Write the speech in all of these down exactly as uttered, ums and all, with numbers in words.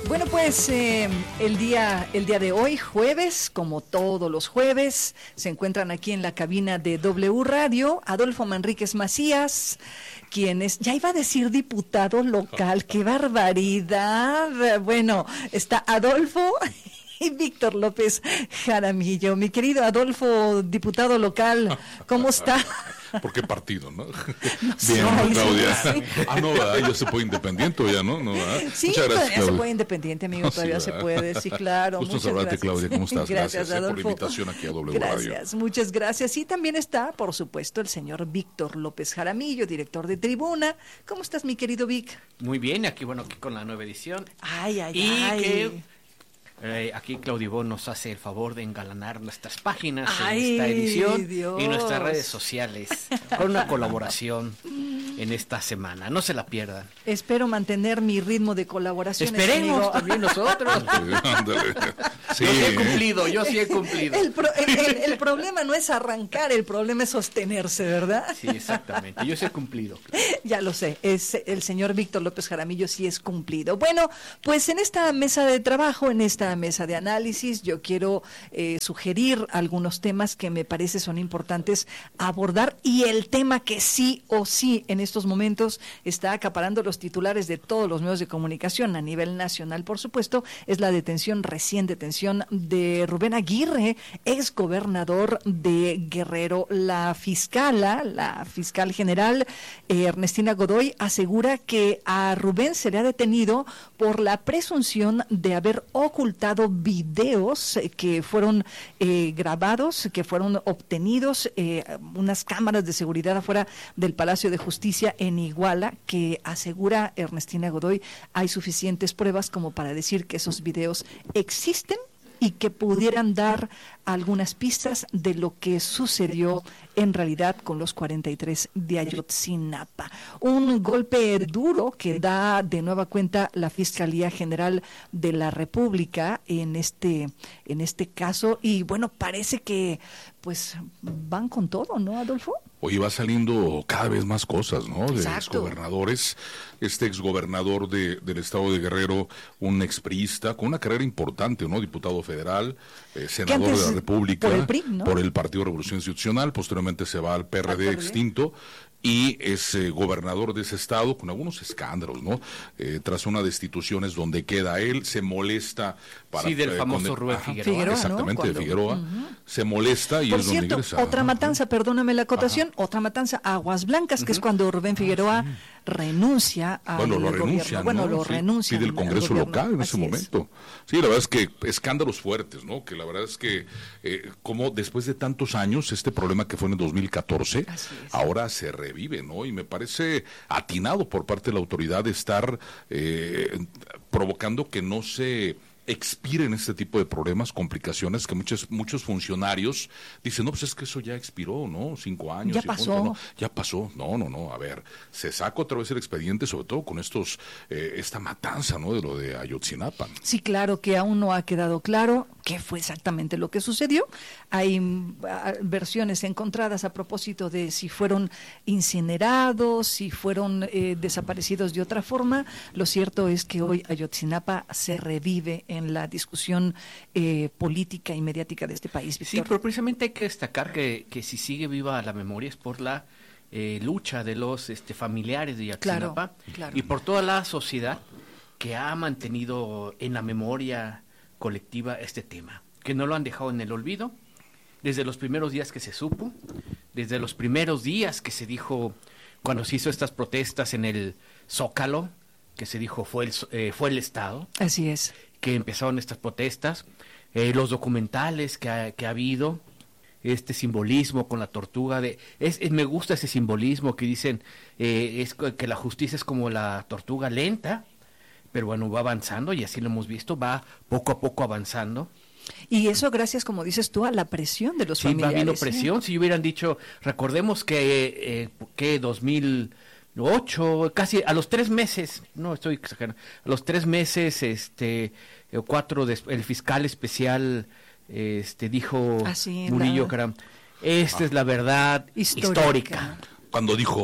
Bueno, pues eh, el día el día de hoy, jueves, como todos los jueves, se encuentran aquí en la cabina de W Radio Adolfo Manríquez Macías, quien es, ya iba a decir diputado local, ¡qué barbaridad! Bueno, está Adolfo y Víctor López Jaramillo. Mi querido Adolfo, diputado local, ¿cómo está? ¿Por qué partido, no? No Bien, soy, Claudia. sí. Ah, no, ¿verdad? Ya se puede independiente o ya, ¿no? ¿No, verdad? Sí, Muchas gracias, todavía Claudia. se puede independiente, amigo, No, sí, todavía se ¿verdad? puede, sí, claro. Gusto Muchas saludarte, gracias. Claudia, ¿cómo estás? Gracias, Gracias, eh, por la Adolfo. invitación aquí a W Radio. Gracias, muchas gracias. Y también está, por supuesto, el señor Víctor López Jaramillo, director de Tribuna. ¿Cómo estás, mi querido Vic? Muy bien, aquí bueno, aquí con la nueva edición. Ay, ay, y ay. que eh, aquí Claudio Ivonne nos hace el favor de engalanar nuestras páginas Ay, en esta edición Dios. y nuestras redes sociales con una colaboración en esta semana. No se la pierdan. Espero mantener mi ritmo de colaboración. Esperemos también nosotros. Sí, ándale. Sí, Yo sí he ¿eh? cumplido, yo sí he cumplido. El, pro- el, el- el problema no es arrancar, el problema es sostenerse, ¿verdad? Sí, exactamente. Yo sí he cumplido. Ya lo sé, es el señor Víctor López Jaramillo sí es cumplido. Bueno, pues en esta mesa de trabajo, en esta mesa de análisis, yo quiero eh, sugerir algunos temas que me parece son importantes abordar, y el tema que sí o sí en estos momentos está acaparando los titulares de todos los medios de comunicación a nivel nacional, por supuesto, es la detención, recién detención de Rubén Aguirre, ex gobernador de Guerrero. La fiscala, la fiscal general eh, Ernestina Godoy, asegura que a Rubén se le ha detenido por la presunción de haber ocultado videos eh, que fueron eh, grabados, que fueron obtenidos, eh, unas cámaras de seguridad afuera del Palacio de Justicia en Iguala, que asegura Ernestina Godoy hay suficientes pruebas como para decir que esos videos existen y que pudieran dar algunas pistas de lo que sucedió en realidad con los cuarenta y tres de Ayotzinapa. Un golpe duro que da de nueva cuenta la Fiscalía General de la República en este en este caso, y bueno, parece que pues van con todo, ¿no, Adolfo? Hoy va saliendo cada vez más cosas, ¿no? De Exacto. exgobernadores, este exgobernador de, del estado de Guerrero, un expriista con una carrera importante, ¿no? Diputado federal, eh, senador antes de la República, por el P R I, ¿no? por el Partido Revolución Institucional, posteriormente se va al P R D Al P R D. extinto, y es eh, gobernador de ese estado con algunos escándalos, ¿no? Eh, tras una destituciones donde queda él, se molesta para... Sí, del eh, famoso con- Rubén Ajá, Figueroa. Figueroa, ¿no? Exactamente, Cuando- de Figueroa, Ujú. se molesta y Por es donde cierto, ingresa. otra Ajá. matanza, perdóname la acotación, otra matanza, Aguas Blancas, que es cuando Rubén Figueroa renuncia al Bueno, lo gobierno. renuncian, Bueno, ¿no? lo Sí, renuncia. pide el Congreso local en ese momento. Sí, la verdad es que escándalos fuertes, ¿no? Que la verdad es que eh, como después de tantos años, este problema que fue en el dos mil catorce, Así es. ahora se revive, ¿no? Y me parece atinado por parte de la autoridad de estar eh, provocando que no se expiren este tipo de problemas, complicaciones que muchos muchos funcionarios dicen, no, pues es que eso ya expiró, ¿no? Cinco años. Ya y pasó. punto, ¿no? Ya pasó. No, no, no. A ver, se saca otra vez el expediente, sobre todo con estos, eh, esta matanza, ¿no? De lo de Ayotzinapa. Sí, claro que aún no ha quedado claro qué fue exactamente lo que sucedió. Hay mm, ah, versiones encontradas a propósito de si fueron incinerados, si fueron eh, desaparecidos de otra forma. Lo cierto es que hoy Ayotzinapa se revive en la discusión eh, política y mediática de este país, Sí, Víctor. pero precisamente hay que destacar que, que si sigue viva la memoria es por la eh, lucha de los este, familiares de Ayotzinapa, Claro, claro. y por toda la sociedad que ha mantenido en la memoria colectiva este tema, que no lo han dejado en el olvido, desde los primeros días que se supo, desde los primeros días que se dijo, cuando se hizo estas protestas en el Zócalo, que se dijo fue el, eh, fue el Estado, Así es. que empezaron estas protestas, eh, los documentales que ha, que ha habido, este simbolismo con la tortuga, de es, es- me gusta ese simbolismo que dicen eh, es co- que la justicia es como la tortuga lenta, pero bueno, va avanzando y así lo hemos visto, va poco a poco avanzando. Y eso gracias, como dices tú, a la presión de los Sí, va familiares. habiendo ¿eh? presión. Si hubieran dicho, recordemos que, eh, que dos mil ocho, casi a los tres meses, no estoy exagerando, a los tres meses, este, eh, cuatro, des- el fiscal especial, este, dijo Ah, sí, Murillo la- Caram, esta es la verdad Histórica. histórica. Cuando dijo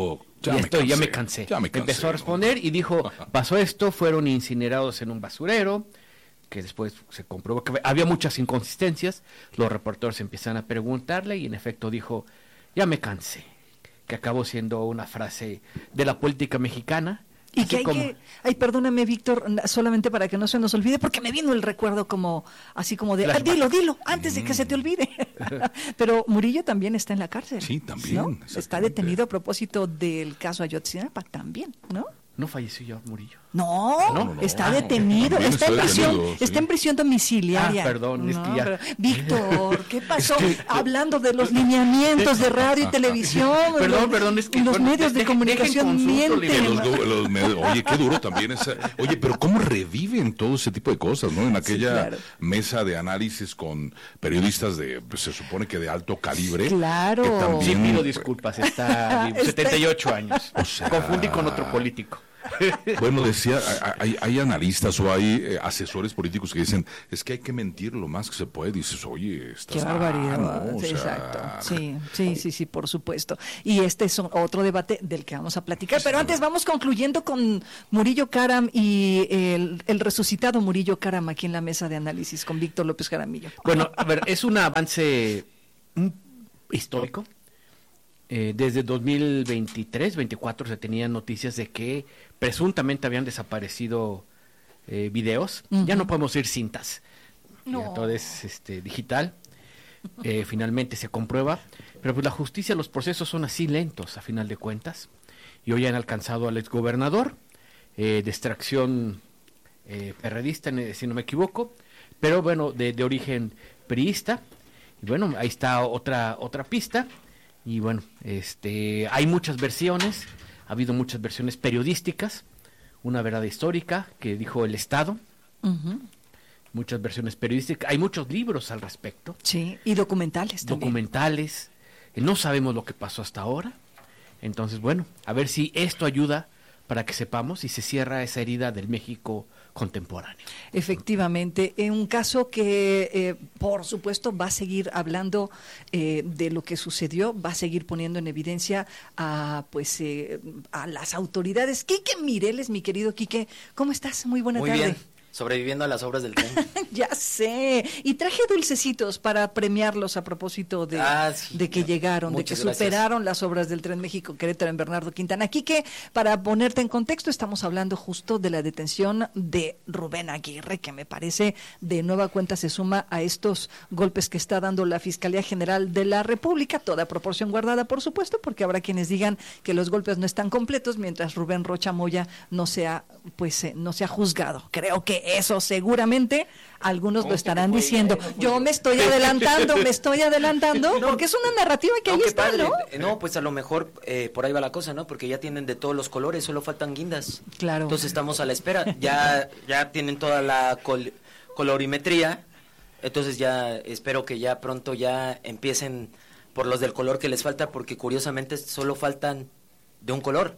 Ya, ya, estoy, cansé, ya me cansé. Ya me cansé. Empezó a responder y dijo, pasó esto, fueron incinerados en un basurero, que después se comprobó que había muchas inconsistencias. Los reporteros empiezan a preguntarle y en efecto dijo, ya me cansé, que acabó siendo una frase de la política mexicana. Y que hay como... que, ay, perdóname, Víctor, solamente para que no se nos olvide, porque me vino el recuerdo como, así como de, ah, dilo, dilo, antes mm. de que se te olvide. Pero Murillo también está en la cárcel. Sí, también. ¿No? Está detenido a propósito del caso Ayotzinapa también, ¿no? ¿No falleció ya Murillo? No, no, no, no está detenido, no, está, está en prisión, detenido, sí. está en prisión domiciliaria. Ah, perdón, es que ya... Pero, Víctor, ¿qué pasó? Es que... Hablando de los lineamientos de radio y televisión. Perdón, perdón, es que... Los bueno, medios de, de comunicación mienten. Los, los medios, oye, qué duro también esa... Oye, pero ¿cómo reviven todo ese tipo de cosas, no? En aquella sí, claro. mesa de análisis con periodistas de, pues, se supone que de alto calibre. Claro. Que también... Sí, pido disculpas, está setenta y ocho años. O sea... Confundí con otro político. Bueno, decía, hay, hay analistas o hay eh, asesores políticos que dicen, es que hay que mentir lo más que se puede. Dices, oye, estás... Qué barbaridad, ¿no? O sí, sea... exacto. Sí, sí, sí, sí, por supuesto. Y este es otro debate del que vamos a platicar. Pero antes vamos concluyendo con Murillo Karam y el, el resucitado Murillo Karam aquí en la mesa de análisis con Víctor López Jaramillo. Bueno, a ver, es un avance histórico. Eh, desde dos mil veintitrés, veinticuatro se tenían noticias de que presuntamente habían desaparecido eh, videos. Uh-huh. Ya no podemos ir cintas. No. Ya todo es este, digital. Eh, finalmente se comprueba. Pero pues la justicia, los procesos son así lentos a final de cuentas. Y hoy han alcanzado al exgobernador eh, de extracción eh, perredista, si no me equivoco. Pero bueno, de, de origen priista. Y bueno, ahí está otra, otra pista. Y bueno, este, hay muchas versiones, ha habido muchas versiones periodísticas, una verdad histórica que dijo el Estado, uh-huh. muchas versiones periodísticas, hay muchos libros al respecto. Sí, y documentales también. Documentales, no sabemos lo que pasó hasta ahora, entonces bueno, a ver si esto ayuda para que sepamos y se cierra esa herida del México contemporáneo. Efectivamente, en un caso que eh, por supuesto va a seguir hablando eh, de lo que sucedió, va a seguir poniendo en evidencia a pues eh, a las autoridades. Quique Mireles, mi querido Quique, ¿cómo estás? Muy buena Muy tarde. Bien. Sobreviviendo a las obras del tren. Ya sé. Y traje dulcecitos para premiarlos a propósito de, ah, sí, de que ya. llegaron, Muchas de que gracias. superaron las obras del Tren México Querétaro en Bernardo Quintana. Aquí que, para ponerte en contexto, estamos hablando justo de la detención de Rubén Aguirre, que me parece de nueva cuenta se suma a estos golpes que está dando la Fiscalía General de la República, toda proporción guardada, por supuesto, porque habrá quienes digan que los golpes no están completos, mientras Rubén Rocha Moya no sea, pues, eh, no sea juzgado. Creo que eso seguramente algunos lo estarán diciendo. Yo me estoy adelantando, me estoy adelantando, no, porque es una narrativa que no, ahí está, padre. ¿no? No, pues a lo mejor eh, por ahí va la cosa, ¿no? Porque ya tienen de todos los colores, solo faltan guindas. Claro. Entonces estamos a la espera. Ya ya tienen toda la col colorimetría. Entonces ya espero que ya pronto ya empiecen por los del color que les falta, porque curiosamente solo faltan de un color.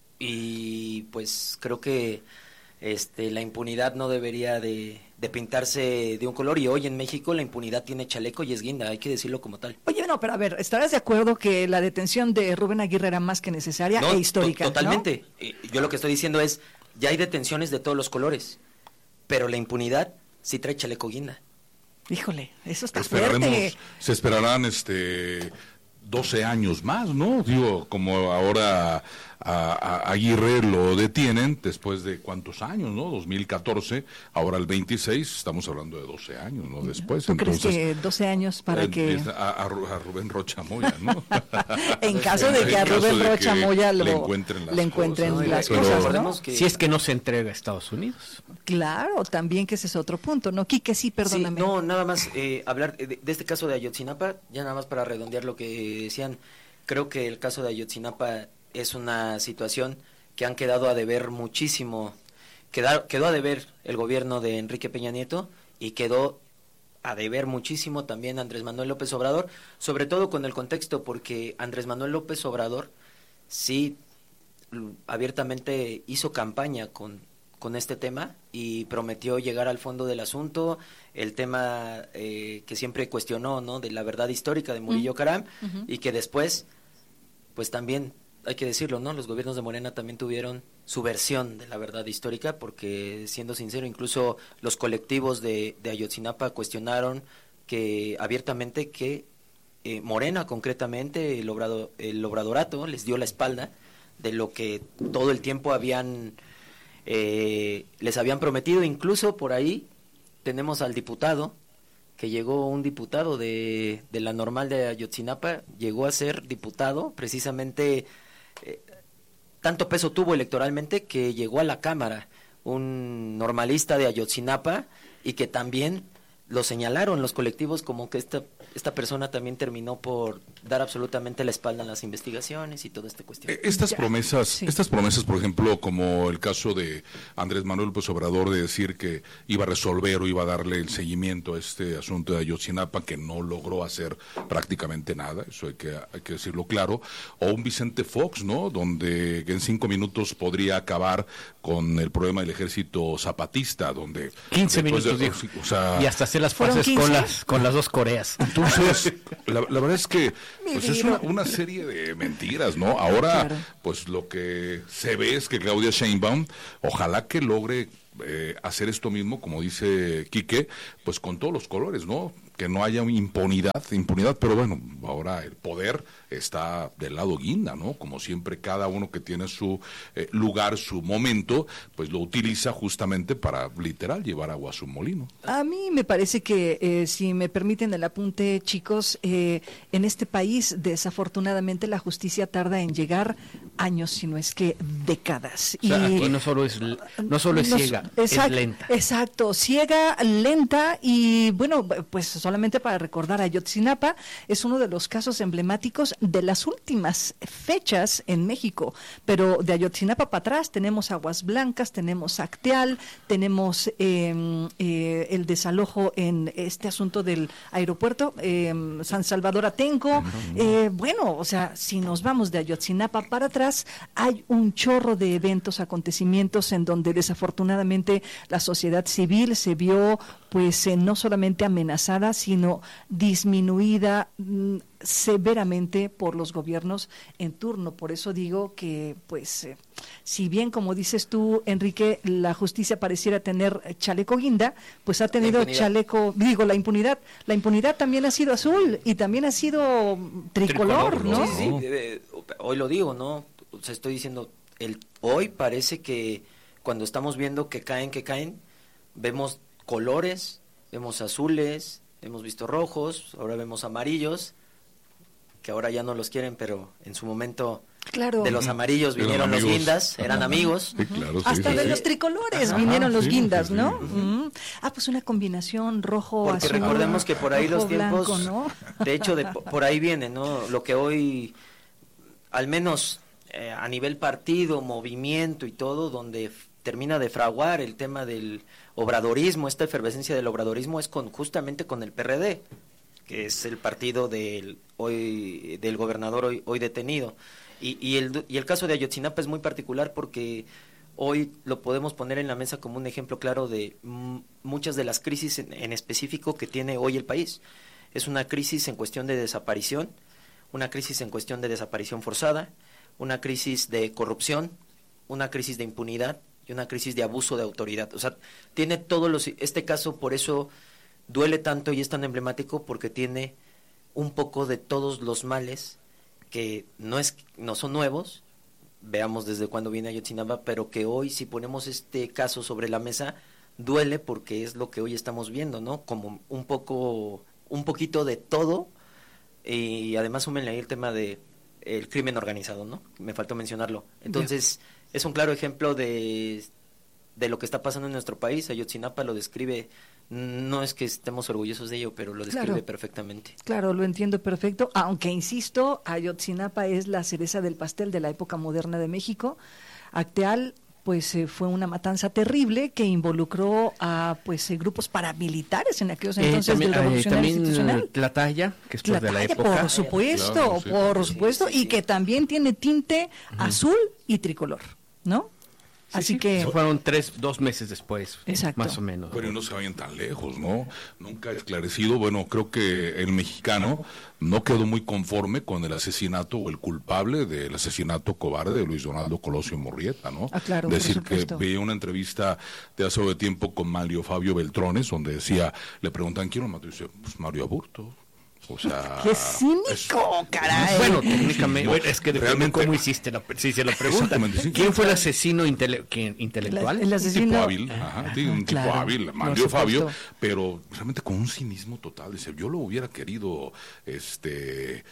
Y pues creo que Este, la impunidad no debería de, de pintarse de un color, y hoy en México la impunidad tiene chaleco y es guinda, hay que decirlo como tal. Oye, no, pero a ver, ¿estarás de acuerdo que la detención de Rubén Aguirre era más que necesaria no, e histórica? To totalmente. ¿no? Yo lo que estoy diciendo es, ya hay detenciones de todos los colores, pero la impunidad sí trae chaleco guinda. Híjole, eso está fuerte. Se esperarán este doce años más, ¿no? Digo, como ahora a, a Aguirre lo detienen después de cuántos años, ¿no? dos mil catorce, ahora el veintiséis, estamos hablando de doce años, ¿no? Después, ¿Tú entonces, crees que doce años para eh, que... A, a, a Rubén Rocha Moya, ¿no? En caso de que a Rubén Rocha Moya lo, le encuentren las le encuentren cosas, las ¿no? cosas, Pero, ¿no? Que... Si es que no se entrega a Estados Unidos. Claro, también que ese es otro punto, ¿no? Quique, sí, perdóname. Sí, no, nada más eh, hablar de, de este caso de Ayotzinapa, ya nada más para redondear lo que decían. Creo que el caso de Ayotzinapa es una situación que han quedado a deber muchísimo. Quedar, quedó a deber el gobierno de Enrique Peña Nieto y quedó a deber muchísimo también Andrés Manuel López Obrador, sobre todo con el contexto, porque Andrés Manuel López Obrador sí abiertamente hizo campaña con, con este tema y prometió llegar al fondo del asunto, el tema eh, que siempre cuestionó, ¿no? De la verdad histórica de Murillo Karam, uh-huh. y que después, pues también hay que decirlo, ¿no? Los gobiernos de Morena también tuvieron su versión de la verdad histórica, porque, siendo sincero, incluso los colectivos de, de Ayotzinapa cuestionaron que abiertamente que eh, Morena, concretamente, el, obrado, el obradorato, les dio la espalda de lo que todo el tiempo habían eh, les habían prometido. Incluso por ahí tenemos al diputado, que llegó un diputado de, de la normal de Ayotzinapa, llegó a ser diputado, precisamente, eh, tanto peso tuvo electoralmente que llegó a la Cámara, un normalista de Ayotzinapa, y que también lo señalaron los colectivos como que esta esta persona también terminó por dar absolutamente la espalda en las investigaciones y toda esta cuestión. Estas Ya, promesas, sí. estas promesas, por ejemplo, como el caso de Andrés Manuel López Obrador de decir que iba a resolver o iba a darle el seguimiento a este asunto de Ayotzinapa, que no logró hacer prácticamente nada, eso hay que, hay que decirlo claro, o un Vicente Fox, ¿no? Donde en cinco minutos podría acabar con el problema del ejército zapatista, donde quince después minutos de- dijo. o sea, Y hasta hacer las ¿Fueron paces quince? con las, con las dos Coreas. entonces, la, la verdad es que Mi pues es vida. una, una serie de mentiras, ¿no? Ahora, Claro. pues lo que se ve es que Claudia Sheinbaum, ojalá que logre eh, hacer esto mismo, como dice Quique, pues con todos los colores, ¿no? Que no haya impunidad, impunidad, pero bueno, ahora el poder está del lado guinda, ¿no? Como siempre, cada uno que tiene su eh, lugar, su momento, pues lo utiliza justamente para, literal, llevar agua a su molino. A mí me parece que, eh, si me permiten el apunte, chicos, eh, en este país, desafortunadamente, la justicia tarda en llegar años, si no es que décadas. O sea, aquí no solo es, no solo es no- ciega, exact- es lenta. Exacto, ciega, lenta, y bueno, pues solamente para recordar, Ayotzinapa es uno de los casos emblemáticos de las últimas fechas en México, pero de Ayotzinapa para atrás tenemos Aguas Blancas, tenemos Acteal, tenemos eh, eh, el desalojo en este asunto del aeropuerto, eh, San Salvador Atenco. Eh, bueno, o sea, si nos vamos de Ayotzinapa para atrás, hay un chorro de eventos, acontecimientos en donde desafortunadamente la sociedad civil se vio, pues, eh, no solamente amenazada, sino disminuida mm, severamente por los gobiernos en turno. Por eso digo que, pues, eh, si bien, como dices tú, Enrique, la justicia pareciera tener eh, chaleco guinda, pues ha tenido impunidad. chaleco, digo, la impunidad. La impunidad también ha sido azul y también ha sido mm, tricolor, Tricolor, ¿no? Sí, sí, eh, hoy lo digo, ¿no? O sea, estoy diciendo, el hoy parece que cuando estamos viendo que caen, que caen, vemos colores, vemos azules, hemos visto rojos, ahora vemos amarillos, que ahora ya no los quieren, pero en su momento Claro. de los amarillos Eran vinieron los amigos. guindas, eran amigos. Sí, claro, sí, Hasta sí, de sí. los tricolores Ajá, vinieron los sí, guindas, sí, sí. ¿no? Mm. Ah, pues una combinación rojo, Porque azul. recordemos que por ahí rojo, los tiempos, blanco, ¿no? de hecho, de, por ahí viene, ¿no? Lo que hoy, al menos eh, a nivel partido, movimiento y todo, donde f- termina de fraguar el tema del obradorismo, esta efervescencia del obradorismo es con justamente con el P R D, que es el partido del hoy del gobernador hoy, hoy detenido. Y, y, el, y el caso de Ayotzinapa es muy particular porque hoy lo podemos poner en la mesa como un ejemplo claro de mm, muchas de las crisis en, en específico que tiene hoy el país. Es una crisis en cuestión de desaparición, una crisis en cuestión de desaparición forzada, una crisis de corrupción, una crisis de impunidad y una crisis de abuso de autoridad. O sea, tiene todos los... Este caso por eso duele tanto y es tan emblemático porque tiene un poco de todos los males que no es no son nuevos, veamos desde cuándo viene Ayotzinapa, pero que hoy si ponemos este caso sobre la mesa duele porque es lo que hoy estamos viendo, ¿no? Como un poco un poquito de todo, y además súmenle ahí el tema de el crimen organizado, ¿no? Me faltó mencionarlo. Entonces, es un claro ejemplo de de lo que está pasando en nuestro país. Ayotzinapa lo describe, no es que estemos orgullosos de ello, pero lo describe Claro. perfectamente. Claro, lo entiendo perfecto, aunque insisto, Ayotzinapa es la cereza del pastel de la época moderna de México. Acteal, pues eh, fue una matanza terrible que involucró a pues eh, grupos paramilitares en aquellos Eh, entonces también, del eh, revolucionario también institucional. Tlataya, que es pues, de la Tlataya, época. por supuesto, Claro, sí, por sí, supuesto, sí, sí. y que también tiene tinte azul y tricolor, ¿no? Así sí, que... se fueron tres, dos meses después, Exacto. más o menos. Pero no se vayan tan lejos, ¿no? Nunca ha esclarecido, bueno, creo que el mexicano no quedó muy conforme con el asesinato o el culpable del asesinato cobarde de Luis Donaldo Colosio Murrieta, ¿no? Ah, claro, por Decir que supuesto. vi una entrevista de hace algo de tiempo con Mario Fabio Beltrones, donde decía, le preguntan, ¿quién lo mató? Y dice, pues Mario Aburto. O sea... ¡Qué cínico, caray! Bueno, técnicamente, bueno, es que depende Realmente- cómo hiciste la, si se lo preguntan. Exactamente, sí. ¿Quién fue el asesino intele- quién- intelectual? El Un asesino... tipo hábil, ajá, sí, un tipo Claro, hábil, por Mario Fabio, supuesto. pero realmente con un cinismo total. Dice, yo lo hubiera querido, este...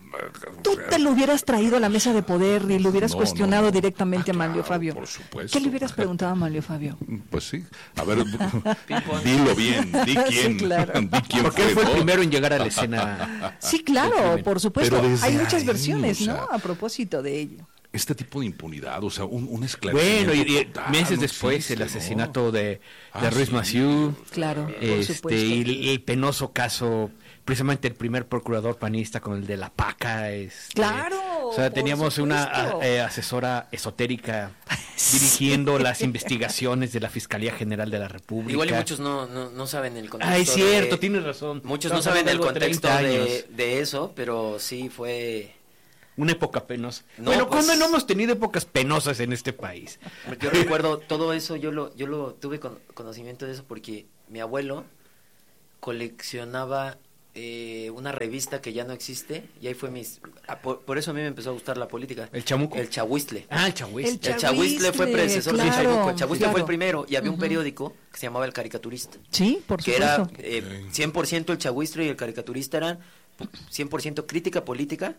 Tú te lo hubieras traído a la mesa de poder y lo hubieras No, cuestionado no, no. directamente Ah, a Manlio claro, Fabio. por supuesto. ¿Qué le hubieras preguntado a Manlio Fabio? Pues sí, a ver, dilo bien, di Sí, quién, claro. di quién Porque él fue el ¿no? primero en llegar a la escena. Sí, claro, crimen. por supuesto. Pero desde Hay muchas ahí, versiones, o sea, ¿no? A propósito de ello. Este tipo de impunidad, o sea, un, un esclarecimiento Bueno, y, y total, meses no después existe, el ¿no? asesinato de, de Ah, Ruiz sí. Massieu, Claro, por este, supuesto. y el, el penoso caso, precisamente el primer procurador panista con el de la paca. Este, Claro, O sea, por teníamos una supuesto. a- eh, asesora esotérica dirigiendo las investigaciones de la Fiscalía General de la República. Igual y muchos no, no, no saben el contexto. Ay, cierto, de- tienes razón. Muchos no Estamos saben el hablando de contexto treinta de, años. de eso, pero sí fue... Una época penosa. No, bueno, pues- ¿cuándo no hemos tenido épocas penosas en este país? Yo recuerdo todo eso, yo lo, yo lo tuve con- conocimiento de eso porque mi abuelo coleccionaba eh, una revista que ya no existe y ahí fue mis... ah, Por, por eso a mí me empezó a gustar la política. ¿El chamuco? El chahuistle. Ah, el Chahuistle. El El Chahuistle fue predecesor del claro, Chamuco. El Chahuistle fue el claro. primero y había un Ujú. periódico que se llamaba El Caricaturista. Sí, por que supuesto. era eh, cien por ciento el Chahuistle y el Caricaturista eran cien por ciento crítica política,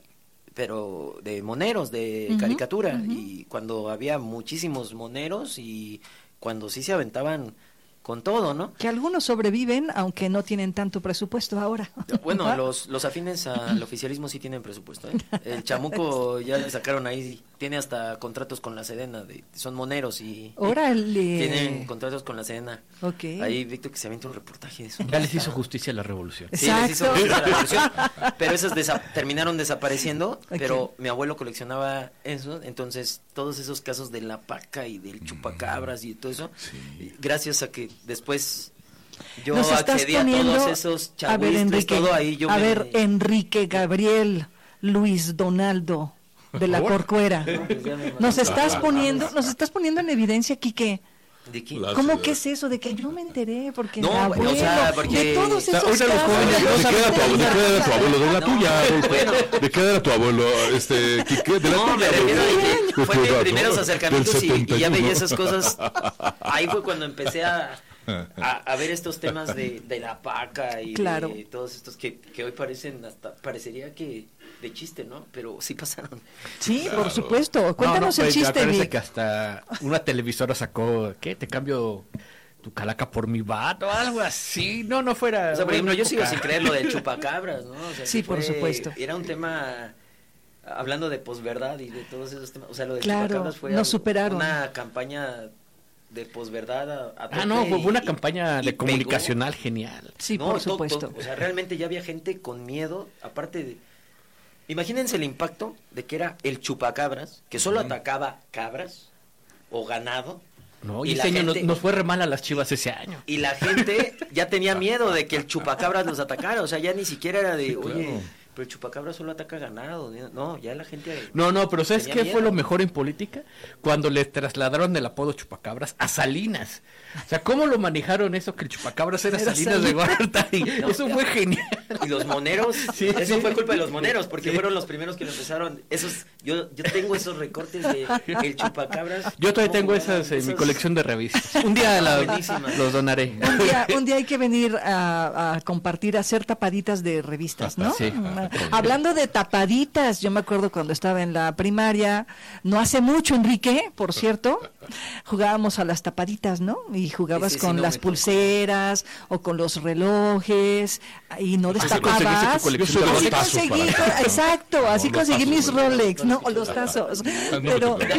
pero de moneros, de Ujú, caricatura. ujú. Y cuando había muchísimos moneros y cuando sí se aventaban con todo, ¿no? Que algunos sobreviven, aunque no tienen tanto presupuesto ahora. Bueno, los, los afines al oficialismo sí tienen presupuesto, ¿eh? El Chamuco ya le sacaron ahí, tiene hasta contratos con la Sedena, de, son moneros y... Órale. Tienen contratos con la Sedena. Ok. Ahí, Víctor, que se avienta un reportaje de eso. Ya les hizo justicia a la revolución. Sí, les hizo Exacto. justicia a la revolución, pero esos desa- terminaron desapareciendo, Ok. pero mi abuelo coleccionaba eso, entonces todos esos casos de la paca y del chupacabras y todo eso, Sí. gracias a que después yo Nos estás accedí a poniendo, todos esos a ver, chahuistles, Enrique, todo ahí yo a me... ver, Enrique Gabriel Luis Donaldo de la Corcuera. Pues ya me Nos imagino. estás poniendo, nos estás poniendo en evidencia, Quique. ¿De qué? La- ¿Cómo que es eso de que yo me enteré? Porque No, mi abuelo, o sea, porque- de todos O sea, esos ahorita los casos, jóvenes de no los ¿De qué era tu abuelo? ¿De qué era tu abuelo? ¿De la No, tuya, Adolfo? bueno. ¿De qué era tu abuelo? Este, Quique? ¿De la No, me tuya, refiero a Adolfo? que fue mis ¿no? primeros Del acercamientos y, y ya setenta y uno. veía esas cosas. Ahí fue cuando empecé a, a, a ver estos temas de, de la paca y Claro. de todos estos que, que hoy parecen hasta, parecería que de chiste, ¿no? Pero sí pasaron. Sí, por supuesto. No, no, Cuéntanos el pues, chiste, acuérdate Vic. que hasta una televisora sacó, ¿qué? Te cambio tu calaca por mi vato, algo así. No, no fuera. O sea, por ejemplo, una yo sigo época. sin creer lo del chupacabras, ¿no? O sea, Sí, que por fue- supuesto. Era un tema, hablando de posverdad y de todos esos temas. O sea, lo del Claro, chupacabras fue nos algo- superaron. una campaña de posverdad a, a Ah, no, tope fue una y- campaña y de pegó. comunicacional genial. Sí, No, por to- to- supuesto. o sea, realmente ya había gente con miedo, aparte de... Imagínense el impacto de que era el chupacabras, que solo atacaba cabras o ganado, No, Y y la ese año nos, gente- nos fue re mal a las Chivas ese año. y la gente ya tenía miedo de que el chupacabras los atacara, o sea, ya ni siquiera era de, Sí, claro. oye, pero el chupacabras solo ataca ganado, no, ya la gente... No, no, pero ¿sabes tenía qué miedo. fue lo mejor en política? Cuando le trasladaron el apodo Chupacabras a Salinas. O sea, ¿cómo lo manejaron eso que el Chupacabras era, Era Salinas de Salinas. Gortari? No. Eso fue genial. Y los moneros, Sí, eso sí. fue culpa de los moneros, porque Sí. fueron los primeros que lo empezaron, esos, yo, yo tengo esos recortes de el chupacabras. Yo todavía ¿Cómo tengo jugaban? esas en mi Esos- colección de revistas. Un día la- Buenísimas. los donaré. Un día, un día hay que venir a, a compartir, a hacer tapaditas de revistas, ¿no? Sí. Hablando de tapaditas, yo me acuerdo cuando estaba en la primaria, no hace mucho, Enrique, por cierto, jugábamos a las tapaditas, ¿no? Y jugabas Sí, sí, sí, con no las me tocó. pulseras o con los relojes y no Así destapabas. conseguiste tu colección de Así los tazos conseguí, para- exacto, así los conseguí tazos, mis ¿verdad? Rolex, ¿no? O los tazos. no me Pero... tocó.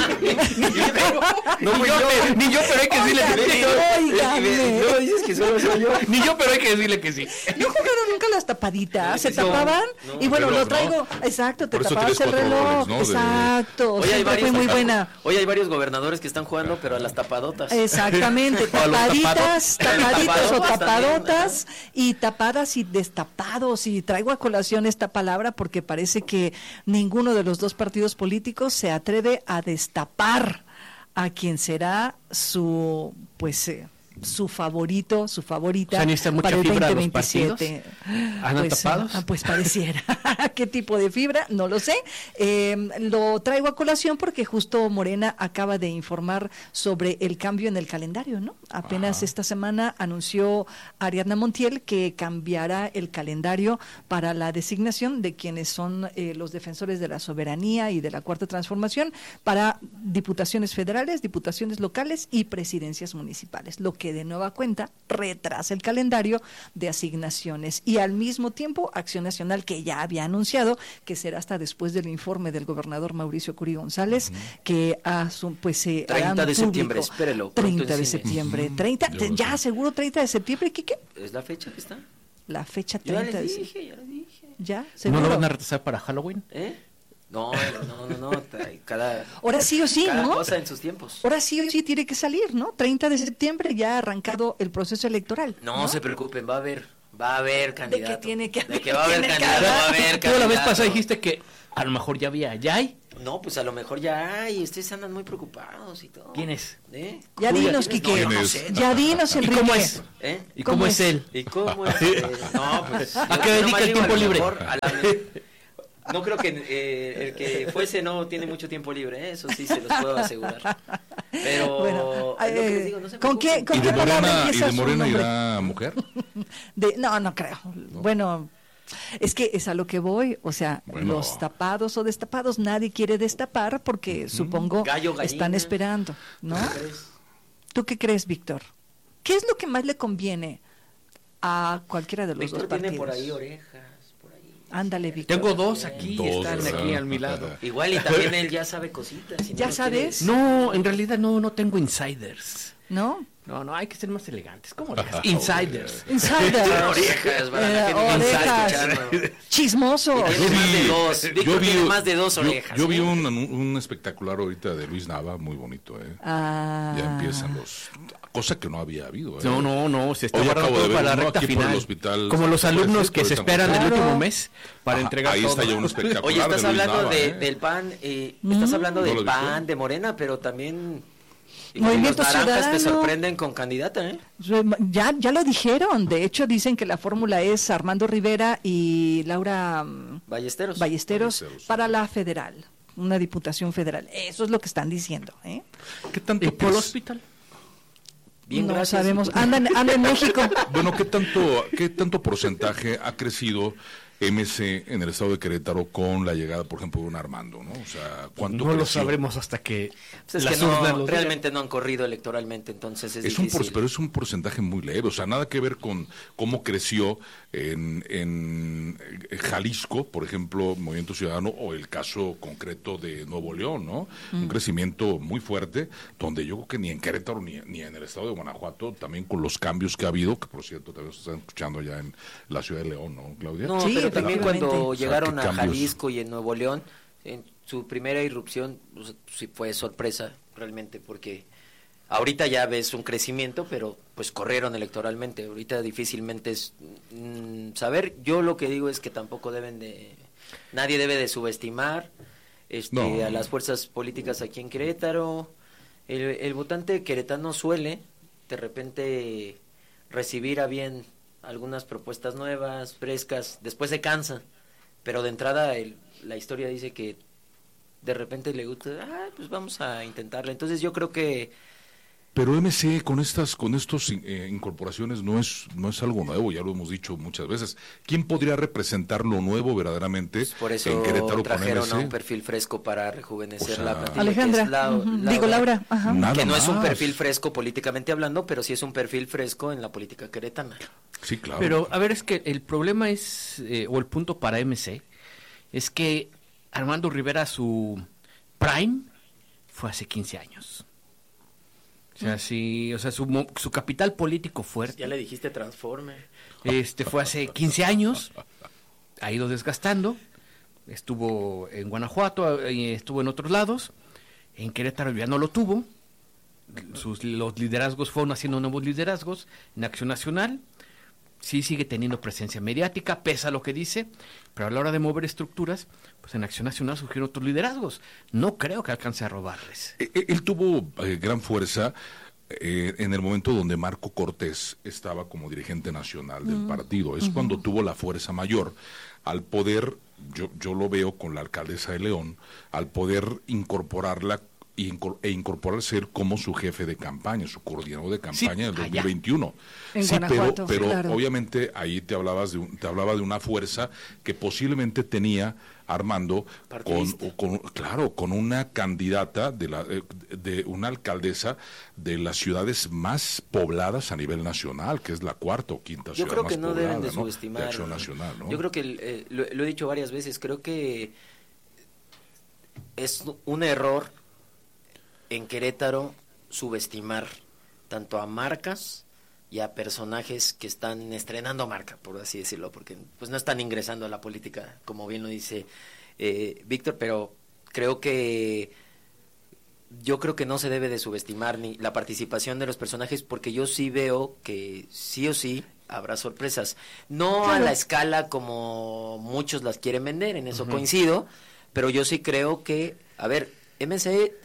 No, ni, yo, ni yo, pero hay que decirle que sí. Óigame, óigame. No dices que solo soy yo. Ni yo, pero hay que decirle que sí. ¿No jugaron nunca las las tapaditas, Sí, se sí, no, tapaban no, y bueno, reloj, lo traigo, ¿no? exacto, te Por eso tapabas tienes el cuatro reloj, roles, ¿no? De- exacto, Hoy hay, siempre varios, fue muy buena. hoy hay varios gobernadores que están jugando, pero a las tapadotas. Exactamente, O a los tapaditas, tapados. tapaditas o Tapadotas tapadotas y tapadas y destapados. Y traigo a colación esta palabra porque parece que ninguno de los dos partidos políticos se atreve a destapar a quien será su, pues, eh, su favorito, su favorita O sea, necesita mucha para el fibra veinte los partidos. veintisiete. ¿Andan Pues, tapados? ah, pues pareciera. ¿Qué tipo de fibra? No lo sé. Eh, lo traigo a colación porque justo Morena acaba de informar sobre el cambio en el calendario, ¿no? Apenas Ajá. esta semana anunció Ariadna Montiel que cambiará el calendario para la designación de quienes son eh, los defensores de la soberanía y de la Cuarta Transformación para diputaciones federales, diputaciones locales y presidencias municipales, lo que de nueva cuenta retrasa el calendario de asignaciones y al mismo tiempo Acción Nacional, que ya había anunciado que será hasta después del informe del gobernador Mauricio Curi González, que a su, pues se treinta de septiembre, espérelo, pronto treinta en de cines. septiembre, Ujú. treinta, Yo lo ya sé. seguro treinta de septiembre, Quique, ¿Es la fecha que está? la fecha Yo ya treinta de les septiembre, dije, ya les dije. ya, ¿No seguro. lo van a retrasar para Halloween? ¿Eh? No, no, no, no, trae cada, Ahora sí o sí, cada ¿no? cosa en sus tiempos. Ahora sí o sí tiene que salir, ¿no? treinta de septiembre ya ha arrancado el proceso electoral. No, ¿no? se preocupen, va a haber, va a haber candidato. tiene que De que va a haber tiene que candidato, va a haber. haber Tú la vez candidato. pasada dijiste que a lo mejor ya había, ¿ya hay? No, pues a lo mejor ya hay, ustedes andan muy preocupados y todo. ¿Quién es? ¿Eh? Ya Uy, dinos, ¿quién es? Quique. No, yo no ¿Quién sé. es? Ya dinos, ¿Y Enrique. cómo es? ¿Eh? ¿Y ¿Cómo cómo es? es él? ¿Y cómo es? Eh, no, pues. ¿A yo- qué yo dedica nomás el digo, tiempo a lo libre? mejor, a la- No creo que eh, el que fuese no tiene mucho tiempo libre, ¿eh? Eso sí se los puedo asegurar. Pero Bueno, es lo que eh, les digo, no se ¿con qué- preocupen. con ¿Y qué de palabra Morena, y empieza de su Morena nombre? irá mujer? De, no, no creo. Bueno, es que es a lo que voy. O sea, Bueno. los tapados o destapados, nadie quiere destapar porque supongo Gallo, gallina. están esperando, ¿no? ¿Qué crees? ¿Tú qué crees, Víctor? ¿Qué es lo que más le conviene a cualquiera de los Víctor dos tiene partidos? por ahí orejas, por ahí. Ándale, Víctor. Tengo dos aquí, Dos, están ¿verdad? aquí a mi lado. Igual y también él ya sabe cositas. y no ¿Ya lo sabes? quiere- No, en realidad no, no tengo insiders. ¿no? No, no, hay que ser más elegantes. ¿Cómo orejas? Ajá, Insiders. Insiders. Tiene orejas, ¿verdad? Eh, Tiene orejas. escuchando. Chismosos. Y tiene más de dos. Víctor tiene más de dos yo- orejas, Yo, vi ¿eh? un, un espectacular ahorita de Luis Nava, muy bonito, ¿eh? Ah. Ya empiezan los... Cosa que no había habido, ¿eh? No, no, no, se está Hoy guardando acabo de todo ver para la uno recta aquí por el final. hospital Como los San alumnos Francisco que de se San esperan el Claro. último mes para Ajá, entregar ahí todo. está ya un espectacular. Oye, estás de Luis hablando Nava, de, ¿eh? del P A N, eh, estás Mm. hablando ¿No del lo P A viste? N, de Morena, pero también y Movimiento los naranjas te Ciudadano. sorprenden con candidata, ¿eh? Ya, ya lo dijeron. De hecho, dicen que la fórmula es Armando Rivera y Laura mm, Ballesteros. Ballesteros, Ballesteros. para la federal, una diputación federal. Eso es lo que están diciendo, ¿eh? ¿Qué tanto ¿Y por el crees- hospital? Bien, no gracias. sabemos. Andan, andan en México. Bueno, ¿qué tanto, ¿qué tanto porcentaje ha crecido M C en el estado de Querétaro con la llegada, por ejemplo, de un Armando, ¿no? O sea, ¿cuánto No lo creció? sabremos hasta que Pues es las que no, urnas los digan. realmente no han corrido electoralmente, entonces es, Es un por- difícil. pero es un porcentaje muy leve, o sea, nada que ver con cómo creció en, en eh, Jalisco, por ejemplo, Movimiento Ciudadano, o el caso concreto de Nuevo León, ¿no? Un crecimiento muy fuerte, donde yo creo que ni en Querétaro ni, ni en el estado de Guanajuato, también con los cambios que ha habido, que por cierto también se están escuchando ya en la ciudad de León, ¿no, Claudia? No, Sí, pero también efectivamente. cuando O sea, llegaron ¿qué a cambios? Jalisco y en Nuevo León, en su primera irrupción, pues, sí fue sorpresa realmente, porque ahorita ya ves un crecimiento, pero pues corrieron electoralmente. Ahorita difícilmente es mm, saber. Yo lo que digo es que tampoco deben de, nadie debe de subestimar este, No. a las fuerzas políticas aquí en Querétaro. El, el votante queretano suele de repente recibir a bien algunas propuestas nuevas, frescas, después se cansa, pero de entrada el, la historia dice que de repente le gusta, ah, pues vamos a intentarla. Entonces yo creo que Pero M C con estas con estos eh, incorporaciones no es no es algo nuevo, ya lo hemos dicho muchas veces. ¿Quién podría representar lo nuevo verdaderamente pues, por eso en Querétaro con trajeron M a C? un perfil fresco para rejuvenecer O sea, la plantilla. Alejandra, que es la- ujú, Laura, digo Laura, ajá. Nada que no es un más. perfil fresco políticamente hablando, pero sí es un perfil fresco en la política queretana. Sí, claro. Pero, a ver, es que el problema es, eh, o el punto para M C, es que Armando Rivera, su prime, fue hace quince años. O sea, sí, o sea, su, mo- su capital político fuerte. Ya le dijiste transforme. Este fue hace quince años, ha ido desgastando, estuvo en Guanajuato, eh, estuvo en otros lados, en Querétaro ya no lo tuvo, sus, los liderazgos fueron haciendo nuevos liderazgos, en Acción Nacional, sí sigue teniendo presencia mediática, pese a lo que dice, pero a la hora de mover estructuras, pues en Acción Nacional surgieron otros liderazgos, no creo que alcance a robarles. Eh, eh, Él tuvo eh, gran fuerza eh, en el momento donde Marco Cortés estaba como dirigente nacional del partido. Es cuando tuvo la fuerza mayor al poder, yo, yo lo veo con la alcaldesa de León, al poder incorporarla y incor- e incorporarse él como su jefe de campaña, su coordinador de campaña Sí, del dos mil allá. veintiuno. En Sí, pero, Guanajuato, pero claro. obviamente ahí te hablabas de un- te hablaba de una fuerza que posiblemente tenía Armando con, Partidista. o con claro, con una candidata de la eh, de una alcaldesa de las ciudades más pobladas a nivel nacional, que es la cuarta o quinta Yo ciudad creo más que no poblada, deben de ¿no? subestimar. De Acción Nacional, ¿no? Yo creo que eh, lo, lo he dicho varias veces, creo que es un error en Querétaro subestimar tanto a marcas y a personajes que están estrenando marca, por así decirlo, porque pues no están ingresando a la política, como bien lo dice eh, Víctor, pero creo que yo creo que no se debe de subestimar ni la participación de los personajes, porque yo sí veo que sí o sí habrá sorpresas, no a Claro. la escala como muchos las quieren vender, en eso coincido, pero yo sí creo que, a ver, M C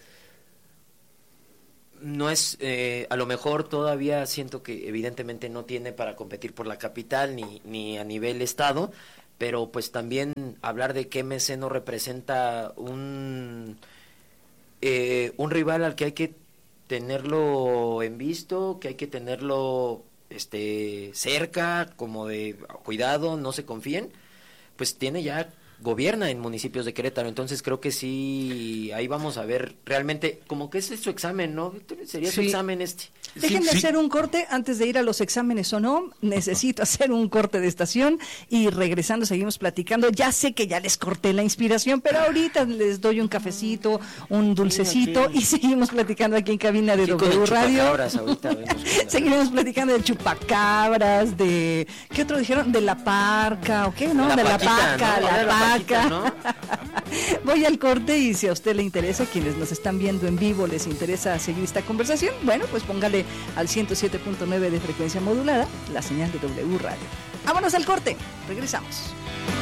no es, eh, a lo mejor todavía siento que evidentemente no tiene para competir por la capital ni, ni a nivel estado, pero pues también hablar de que M C no representa un, eh, un rival al que hay que tenerlo en visto, que hay que tenerlo este cerca, como de cuidado, no se confíen, pues tiene ya gobierna en municipios de Querétaro, entonces creo que sí, ahí vamos a ver realmente, como que ese es su examen, ¿no, Víctor? Sería su Sí. examen este. Déjenme Sí, sí. hacer un corte antes de ir a los exámenes o no. Necesito hacer un corte de estación y regresando seguimos platicando. Ya sé que ya les corté la inspiración, pero ahorita les doy un cafecito, un dulcecito aquí. y seguimos platicando aquí en cabina de Sí, con el W Radio. chupacabras ahorita vemos con la- Seguiremos platicando del chupacabras, de... ¿Qué otro dijeron? De la parca, ¿o qué? ¿No? La de la paquita, paca, ¿no? la Era la paca. paquita, ¿no? Voy al corte y si a usted le interesa, quienes nos están viendo en vivo, les interesa seguir esta conversación, bueno, pues póngale al ciento siete punto nueve de frecuencia modulada, la señal de W Radio. Vámonos al corte, regresamos.